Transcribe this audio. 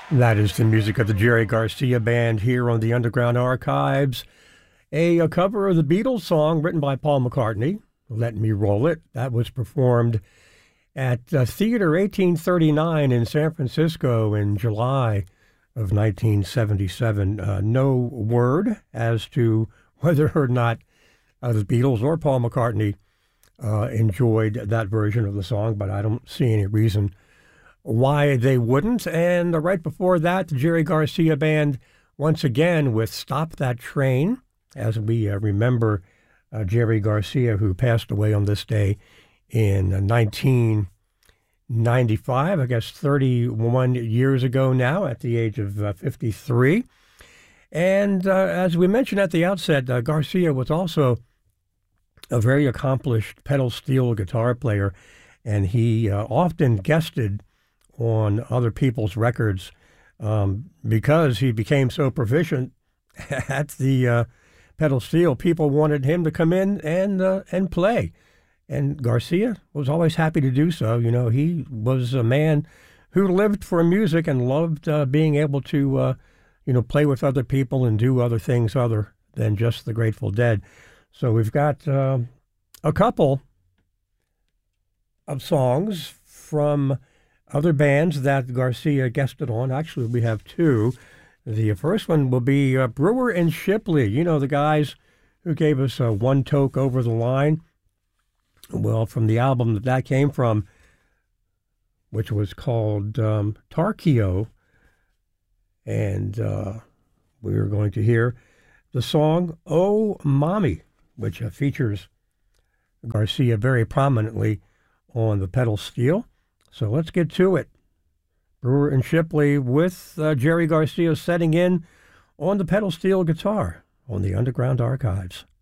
That is the music of the Jerry Garcia Band here on the Underground Archives. A cover of the Beatles song written by Paul McCartney, Let Me Roll It. That was performed at Theater 1839 in San Francisco in July of 1977. No word as to whether or not the Beatles or Paul McCartney enjoyed that version of the song, but I don't see any reason why they wouldn't. And right before that, the Jerry Garcia Band, once again with Stop That Train, as we remember Jerry Garcia, who passed away on this day in 1995, I guess 31 years ago now, at the age of 53. And as we mentioned at the outset, Garcia was also a very accomplished pedal steel guitar player, and he often guested on other people's records because he became so proficient at the pedal steel. People wanted him to come in and play, and Garcia was always happy to do so. You know, he was a man who lived for music and loved being able to play with other people and do other things other than just the Grateful Dead. So we've got a couple of songs from other bands that Garcia guested on. Actually, we have two. The first one will be Brewer and Shipley. You know, the guys who gave us One Toke Over the Line. Well, from the album that came from, which was called Tarkio. And we are going to hear the song Oh Mommy, which features Garcia very prominently on the pedal steel. So let's get to it. Brewer and Shipley with Jerry Garcia setting in on the pedal steel guitar on the Underground Archives.